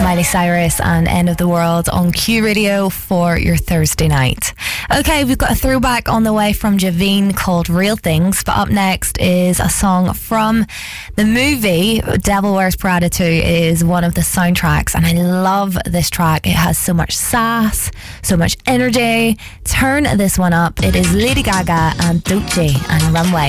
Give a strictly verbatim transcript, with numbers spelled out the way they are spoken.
Miley Cyrus and End of the World on Q Radio for your Thursday night. Okay, we've got a throwback on the way from Javine called Real Things, but up next is a song from the movie Devil Wears Prada two. Is one of the soundtracks, and I love this track. It has so much sass, so much energy. Turn this one up. It is Lady Gaga and Doechii and Runway.